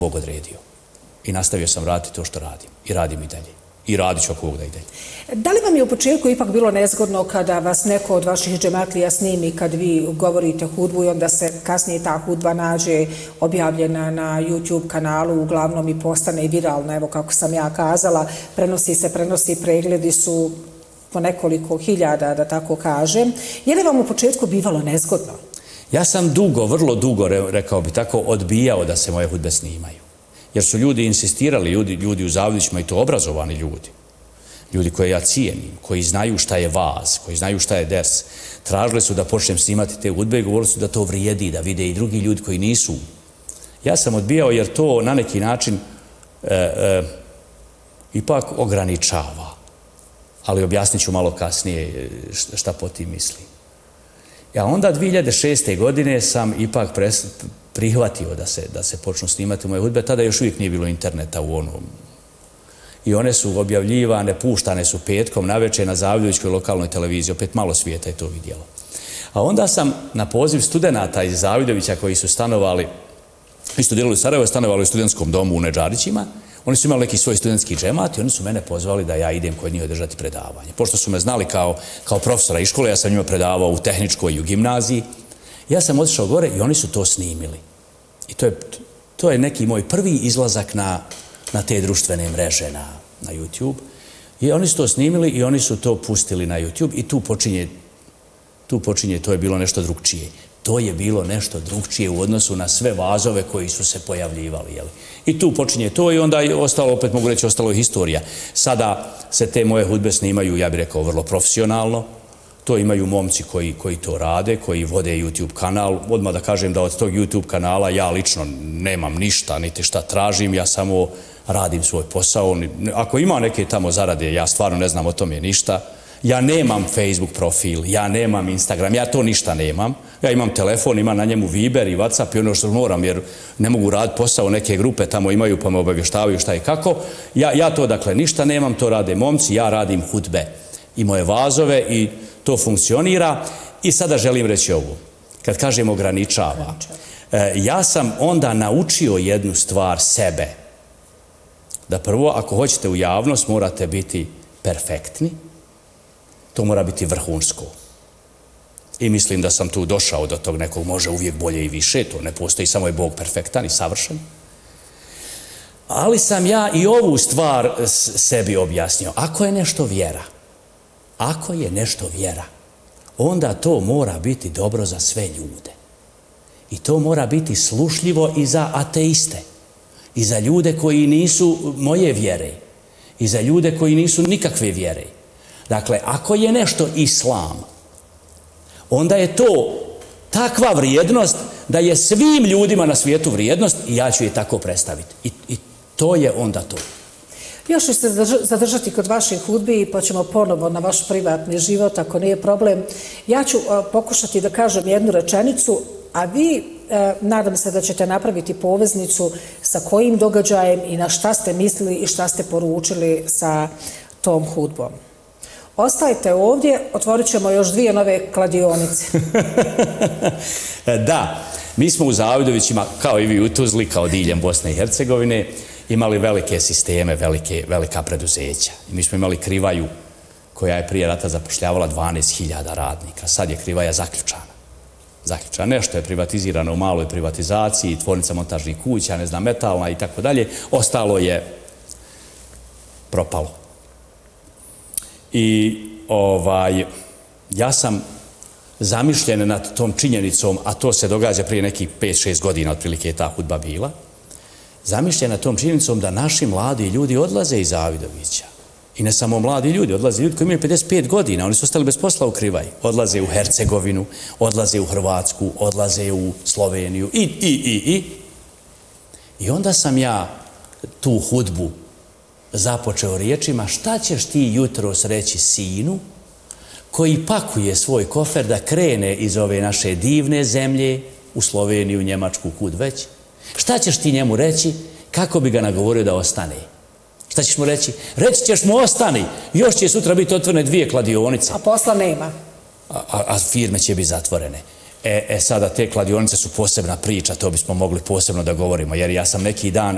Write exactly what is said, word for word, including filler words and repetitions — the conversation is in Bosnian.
Bog odredio. I nastavio sam raditi to što radim. I radim i dalje. I radit ću ako Bog da i dalje. Da li vam je u početku ipak bilo nezgodno kada vas neko od vaših džematlija snimi kad vi govorite hudbu i onda se kasnije ta hudba nađe objavljena na YouTube kanalu, uglavnom i postane i viralna, evo kako sam ja kazala, prenosi se, prenosi, pregledi su po nekoliko hiljada, da tako kažem. Je li vam u početku bivalo nezgodno? Ja sam dugo, vrlo dugo, rekao bi tako, odbijao da se moje hudbe snimaju. Jer su ljudi insistirali, ljudi, ljudi u Zavidovićima i to obrazovani ljudi, ljudi koje ja cijenim, koji znaju šta je vaz, koji znaju šta je ders, tražili su da počnem snimati te hudbe i govorili su da to vrijedi, da vide i drugi ljudi koji nisu. Ja sam odbijao jer to na neki način e, e, ipak ograničava. Ali objasnit ću malo kasnije šta po tim mislim. Ja onda dvije hiljade šeste. godine sam ipak pres, prihvatio da se, da se počnu snimati moje hudbe. Tada još uvijek nije bilo interneta u onom. I one su objavljivane, puštane su petkom navečer na Zavidovićkoj lokalnoj televiziji. Opet malo svijeta je to vidjelo. A onda sam na poziv studenata iz Zavidovića koji su stanovali, i studirali u Sarajevo, stanovali u studentskom domu u Nedžarićima. Oni su imali neki svoj studentski džemat i oni su mene pozvali da ja idem kod njih održati predavanje. Pošto su me znali kao, kao profesora iz škole, ja sam njima predavao u tehničkoj i u gimnaziji. Ja sam otišao gore i oni su to snimili. I to je, to je neki moj prvi izlazak na, na te društvene mreže na, na YouTube. I oni su to snimili i oni su to pustili na YouTube i tu počinje, tu počinje, to je bilo nešto drugčije. To je bilo nešto drugčije u odnosu na sve vazove koji su se pojavljivali. Jeli? I tu počinje to i onda je ostalo, opet mogu reći, ostalo je historija. Sada se te moje hudbe snimaju, ja bih rekao, vrlo profesionalno. To imaju momci koji, koji to rade, koji vode YouTube kanal. Odmah da kažem da od tog YouTube kanala ja lično nemam ništa, niti šta tražim, ja samo radim svoj posao. Ako ima neke tamo zarade, ja stvarno ne znam o tome ništa. Ja nemam Facebook profil, ja nemam Instagram, ja to ništa nemam. Ja imam telefon, imam na njemu Viber i WhatsApp i ono što moram, jer ne mogu raditi posao, neke grupe tamo imaju pa me obavještavaju šta i kako. Ja, ja to dakle ništa nemam, to rade momci, ja radim hudbe i moje vazove i to funkcionira. I sada želim reći ovo, kad kažem ograničava, ja sam onda naučio jednu stvar sebe. Da prvo, ako hoćete u javnost, morate biti perfektni. To mora biti vrhunsko. I mislim da sam tu došao do tog nekog može uvijek bolje i više, to ne postoji, samo je Bog perfektan i savršen. Ali sam ja i ovu stvar sebi objasnio. Ako je nešto vjera, ako je nešto vjera, onda to mora biti dobro za sve ljude. I to mora biti slušljivo i za ateiste, i za ljude koji nisu moje vjere, i za ljude koji nisu nikakve vjere. Dakle, ako je nešto islam, onda je to takva vrijednost da je svim ljudima na svijetu vrijednost i ja ću je tako predstaviti. I, i to je onda to. Još ću se zadržati kod vaših hudbi i pa ćemo ponovo na vaš privatni život, ako nije problem. Ja ću pokušati da kažem jednu rečenicu, a vi nadam se da ćete napraviti poveznicu sa kojim događajem i na šta ste mislili i šta ste poručili sa tom hudbom. Ostajte ovdje, otvorit ćemo još dvije nove kladionice. Da, mi smo u Zavidovićima, kao i vi u Tuzli, kao diljem Bosne i Hercegovine, imali velike sisteme, velike, velika preduzeća. Mi smo imali Krivaju, koja je prije rata zapošljavala dvanaest hiljada radnika. Sad je Krivaja zaključana. Zaključana. Nešto je privatizirano u maloj privatizaciji, tvornica montažnih kuća, ne znam, metalna i tako dalje. Ostalo je propalo. I ovaj, ja sam zamišljen nad tom činjenicom, a to se događa prije nekih pet šest godina, otprilike je ta hudba bila, zamišljen nad tom činjenicom da naši mladi ljudi odlaze iz Zavidovića. I ne samo mladi ljudi, odlaze ljudi koji imaju pedeset pet godina, oni su ostali bez posla u Krivaj. Odlaze u Hercegovinu, odlaze u Hrvatsku, odlaze u Sloveniju i, i, i, i. I onda sam ja tu hudbu započeo riječima, šta ćeš ti jutros reći sinu koji pakuje svoj kofer da krene iz ove naše divne zemlje u Sloveniju, Njemačku, kud već? Šta ćeš ti njemu reći kako bi ga nagovorio da ostane? Šta ćeš mu reći? Reći ćeš mu ostani, još će sutra biti otvorene dvije kladionice. A posla nema. A, a, a firme će biti zatvorene. E, e sada te kladionice su posebna priča, to bismo mogli posebno da govorimo, jer ja sam neki dan